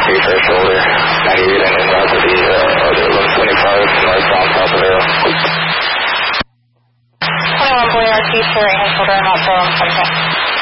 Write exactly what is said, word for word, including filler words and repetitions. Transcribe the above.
fair shoulder, ninety-eight and then out to the uh, one twenty-five northbound Pasadena. twenty-one Boyer, T for and shoulder, hot for one twenty-five.